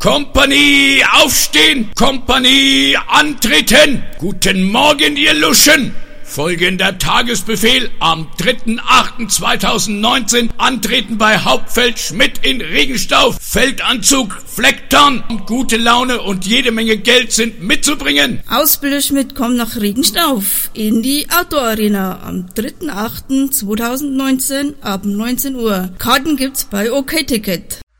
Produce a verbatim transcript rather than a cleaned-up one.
Kompanie aufstehen, Kompanie antreten. Guten Morgen, ihr Luschen. Folgender Tagesbefehl: am dritten achten zweitausendneunzehn antreten bei Hauptfeld Schmidt in Regenstauf. Feldanzug, Flecktarn, gute Laune und jede Menge Geld sind mitzubringen. Ausbilder Schmidt kommt nach Regenstauf in die Outdoor Arena am dritten achten zweitausendneunzehn ab neunzehn Uhr. Karten gibt's bei OK Ticket.